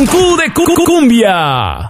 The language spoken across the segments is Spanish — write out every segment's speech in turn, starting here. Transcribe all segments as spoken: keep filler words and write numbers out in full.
con Q de cu- cumbia.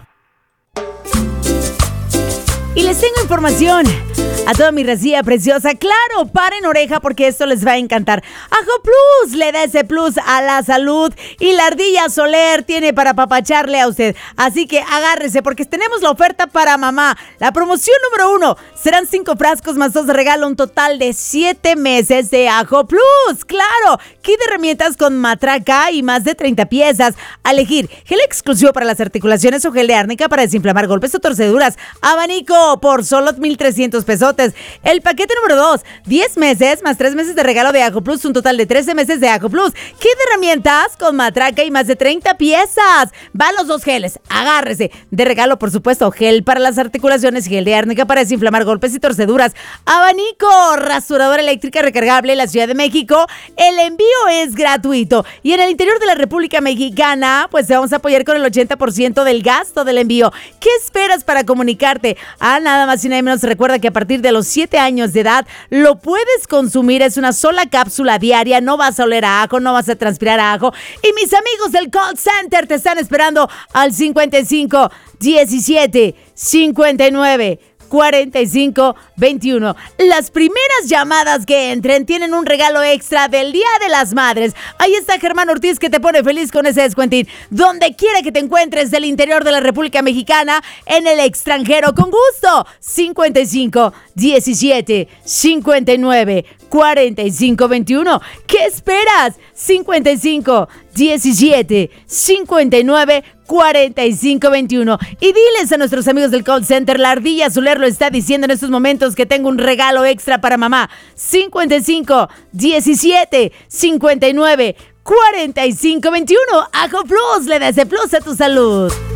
Y les tengo información a toda mi racía preciosa. Claro, paren oreja porque esto les va a encantar. Ajo Plus le da ese plus a la salud y la ardilla Soler tiene para apapacharle a usted. Así que agárrese porque tenemos la oferta para mamá. La promoción número uno. Serán cinco frascos más dos de regalo, un total de siete meses de Ajo Plus. ¡Claro! Kit de herramientas con matraca y más de treinta piezas. A elegir gel exclusivo para las articulaciones o gel de árnica para desinflamar golpes o torceduras. Abanico por solo mil trescientos pesos. El paquete número dos, diez meses más tres meses de regalo de Ajo Plus, un total de trece meses de Ajo Plus. Kit de herramientas con matraca y más de treinta piezas. Van los dos geles, agárrese. De regalo, por supuesto, gel para las articulaciones y gel de árnica para desinflamar golpes y torceduras. Abanico, rasuradora eléctrica recargable en la Ciudad de México. El envío es gratuito. Y en el interior de la República Mexicana, pues te vamos a apoyar con el ochenta por ciento del gasto del envío. ¿Qué esperas para comunicarte? Ah, nada más y nada menos. Recuerda que a partir de los siete años de edad lo puedes consumir. Es una sola cápsula diaria. No vas a oler a ajo, no vas a transpirar a ajo. Y mis amigos del call center te están esperando al cincuenta y cinco, diecisiete, cincuenta y nueve, cuarenta y cinco, veintiuno. Las primeras llamadas que entren tienen un regalo extra del Día de las Madres. Ahí está Germán Ortiz que te pone feliz con ese descuentín. Donde quiera que te encuentres del interior de la República Mexicana, en el extranjero, con gusto. cincuenta y cinco, diecisiete, cincuenta y nueve, cuarenta y cinco, veintiuno. ¿Qué esperas? cincuenta y cinco, diecisiete, cincuenta y nueve, cuarenta y cinco, veintiuno. Y diles a nuestros amigos del call center, la ardilla Soler lo está diciendo en estos momentos, que tengo un regalo extra para mamá. cincuenta y cinco, diecisiete, cincuenta y nueve, cuarenta y cinco, veintiuno. Ajo Plus le da ese plus a tu salud.